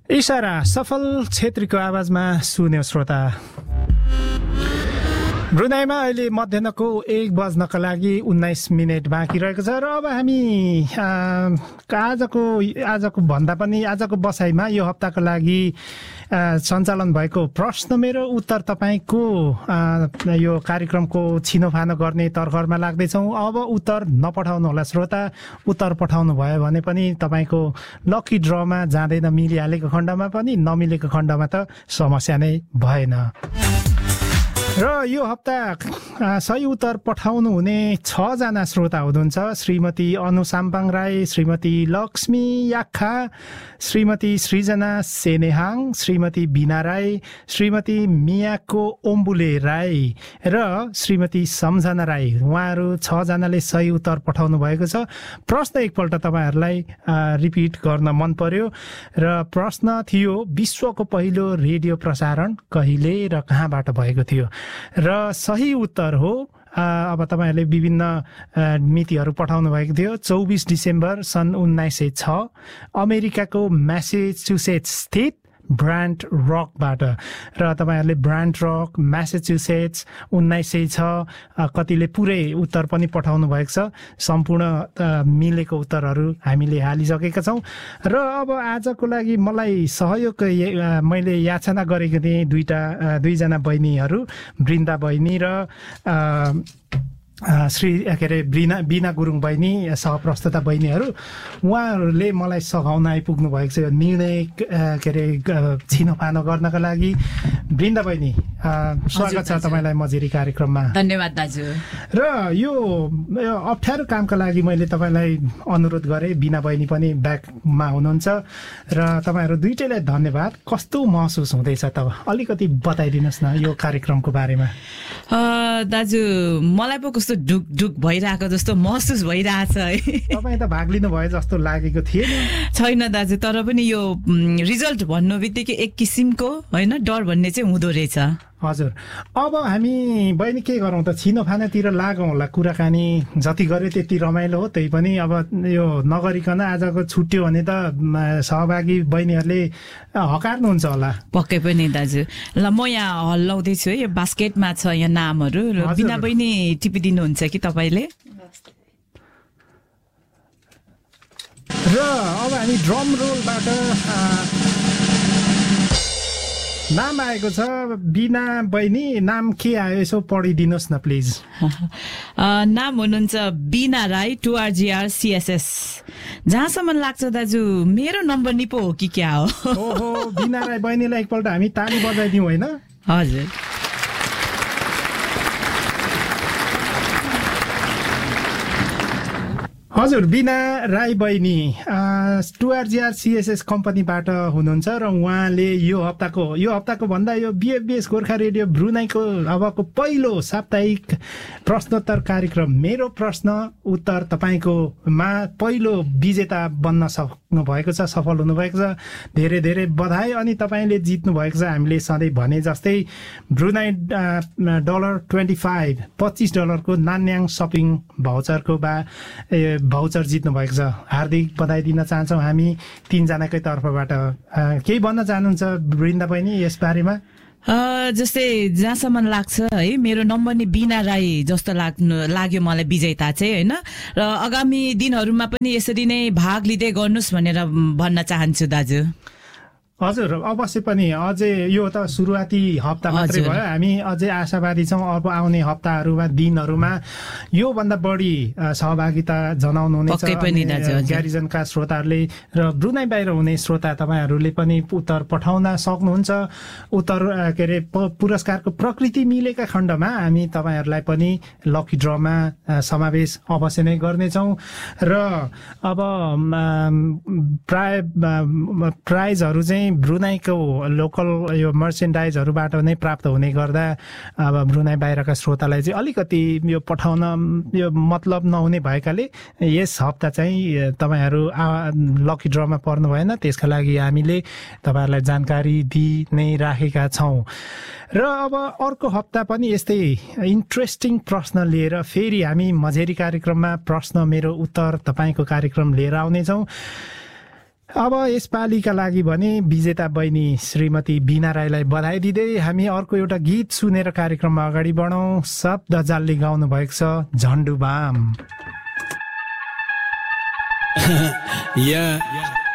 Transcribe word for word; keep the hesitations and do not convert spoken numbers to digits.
इशारा सफल छेत्रीको आवाजमा सुन्यो श्रोता। ब्रुनाईमा अहिले मध्याहको एक बज्नका लागि उन्नाइस मिनट बाँकी रहेको छ र अब हामी आजको आजको भन्दा पनि आजको बसाइमा यो हप्ताको लागि सञ्चालन भएको प्रश्न मेरो उत्तर तपाईँको यो कार्यक्रमको छिनोफानो गर्ने तर्खरमा लाग्दैछौँ। अब उत्तर नपठाउनु होला श्रोता, उत्तर पठाउनु भयो भने पनि तपाईँको लकी ड्रमा जाँदैन, मिलिहालेको खण्डमा पनि, नमिलेको खण्डमा त समस्या नै भएन। र यो हप्ता सही उत्तर पठाउनु हुने छजना श्रोता हुनुहुन्छ। श्रीमती अनु साम्पाङ राई, श्रीमती लक्ष्मी याखा, श्रीमती सृजना सेनेहाङ, श्रीमती बिना राई, श्रीमती मियाको ओम्बुले राई र श्रीमती सम्झना राई। उहाँहरू छजनाले सही उत्तर पठाउनु भएको छ। प्रश्न एकपल्ट तपाईँहरूलाई रिपिट गर्न मन पर्यो र प्रश्न थियो विश्वको पहिलो रेडियो प्रसारण कहिले र कहाँबाट भएको थियो र सही उत्तर हो अब तपाईँहरूले विभिन्न मितिहरू पठाउनु भएको थियो। चौबिस डिसेम्बर सन् उन्नाइस सय छ अमेरिकाको म्यासेचुसेट्स स्थित ब्रान्ड रकबाट र तपाईँहरूले ब्रान्ड रक म्यासेचुसेट्स उन्नाइस सय छ कतिले पुरै उत्तर पनि पठाउनु भएको छ। सम्पूर्ण मिलेको उत्तरहरू हामीले हालिसकेका छौँ र अब आजको लागि मलाई सहयोग मैले याचना गरेको थिएँ दुईवटा दुईजना बहिनीहरू, वृन्दा बहिनी र श्री के अरे बिना बिना गुरुङ बहिनी, सहप्रस्तुता बहिनीहरू। उहाँहरूले मलाई सघाउन आइपुग्नु भएको छ निर्णय के अरे छिनोफानो गर्नका लागि। वृन्दा बहिनी स्वागत छ तपाईँलाई मजेरी कार्यक्रममा। धन्यवाद दाजु। र यो अप्ठ्यारो कामका लागि मैले तपाईँलाई अनुरोध गरेँ, बिना बहिनी पनि ब्याकमा हुनुहुन्छ र तपाईँहरू दुइटैलाई धन्यवाद। कस्तो महसुस हुँदैछ त अलिकति बताइदिनुहोस् न यो कार्यक्रमको बारेमा। दाजु मलाई पो कस्तो ढुक ढुक भइरहेको जस्तो महसुस भइरहेछ है। तपाईँ त भाग लिनु भयो जस्तो लागेको थिएन। छैन दाजु, तर पनि यो रिजल्ट भन्नु बित्तिकै एक किसिमको होइन डर भन्ने चाहिँ हुँदो रहेछ। हजुर, अब हामी बहिनी के गरौँ त, छिनोफानातिर लागौँ होला। कुराकानी जति गऱ्यो त्यति रमाइलो हो, त्यही पनि अब यो नगरिकन आजको छुट्यो भने त सहभागी बहिनीहरूले हकार्नुहुन्छ होला। पक्कै पनि दाजु। ल म यहाँ हल्लाउँदैछु है, यो बास्केटमा छ यहाँ नामहरू र बिना बहिनी टिपिदिनुहुन्छ कि तपाईँले। र अब हामी ड्रम रोलबाट नाम आएको छ। बिना बहिनी नाम के आयो यसो पढिदिनुहोस् न प्लिज। नाम हुनुहुन्छ बिना राई, टुआरजिआर सिएसएस। जहाँसम्म लाग्छ दाजु मेरो नम्बर नि पो हो कि क्या हो। ओहो, बिना राई बहिनीलाई एकपल्ट हामी ताली बजाइदिउँ होइन? हजुर। हजुर, बिना राई बहिनी टुआरजिआर सिएसएस कम्पनीबाट हुनुहुन्छ र उहाँले यो हप्ताको यो हप्ताको भन्दा यो बिएफबिएस गोर्खा रेडियो ब्रुनाईको अबको पहिलो साप्ताहिक प्रश्नोत्तर कार्यक्रम मेरो प्रश्न उत्तर तपाईँको मा पहिलो विजेता बन्न सक्नु भएको छ, सफल हुनुभएको छ। धेरै धेरै बधाई। अनि तपाईँले जित्नु भएको छ हामीले सधैँ भने जस्तै ब्रुनाई डलर ट्वेन्टी फाइभ पच्चिस डलरको नान्याङ सपिङ भाउचरको बा भाउचर जित्नु भएको छ। हार्दिक बधाई दिन चाहन्छौँ हामी तीनजनाकै तर्फबाट। केही भन्न चाहनुहुन्छ वृन्दा बहिनी यस बारेमा? जस्तै जहाँसम्म लाग्छ है मेरो नम्बर नि बिना राई जस्तो लाग्नु लाग्यो मलाई विजेता चाहिँ होइन। र आगामी दिनहरूमा पनि यसरी नै भाग लिँदै गर्नुहोस् भनेर भन्न चाहन्छु दाजु। हजुर, अवश्य पनि। अझै यो त सुरुवाती हप्ता मात्रै भयो, हामी अझै आशावादी छौँ अब आउने हप्ताहरूमा दिनहरूमा योभन्दा बढी सहभागिता जनाउनु हुनेछ। ग्यारिजनका श्रोताहरूले र ब्रुनाई बाहिर हुने श्रोता तपाईँहरूले पनि उत्तर पठाउन सक्नुहुन्छ। उत्तर के अरे पुरस्कारको प्रकृति मिलेका खण्डमा हामी तपाईँहरूलाई पनि लकी ड्रमा समावेश अवश्य नै गर्नेछौँ। र अब प्राय प्राइजहरू चाहिँ ब्रुनाईको लोकल यो मर्चेन्डाइजहरूबाट नै प्राप्त हुने गर्दा अब ब्रुनाई बाहिरका श्रोतालाई चाहिँ अलिकति यो पठाउन यो मतलब नहुने भएकाले यस हप्ता चाहिँ तपाईँहरू लकी ड्रमा पर्नु भएन। त्यसका लागि हामीले तपाईँहरूलाई जानकारी दिइ नै राखेका छौँ। र अब अर्को हप्ता पनि यस्तै इन्ट्रेस्टिङ प्रश्न लिएर फेरि हामी मझेरी कार्यक्रममा प्रश्न मेरो उत्तर तपाईँको कार्यक्रम लिएर आउनेछौँ। अब यसपालिका लागि भने विजेता बहिनी श्रीमती बिना राईलाई बधाई दिँदै हामी अर्को एउटा गीत सुनेर कार्यक्रममा अगाडि बढौँ। शब्द जालले गाउनु भएको छ झन्डु बाम। या